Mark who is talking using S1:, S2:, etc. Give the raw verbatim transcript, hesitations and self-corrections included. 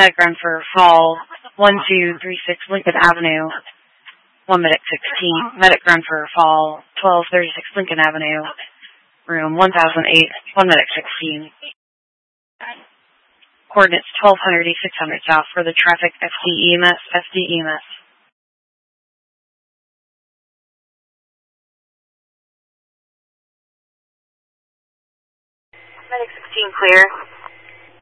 S1: medic run for fall one two three six Lincoln Avenue, one medic sixteen, medic run for fall twelve thirty-six Lincoln Avenue, room one thousand eight, one medic sixteen. Coordinates twelve hundred, six hundred south for the traffic F D E M S, F D E M S.
S2: Medic sixteen clear.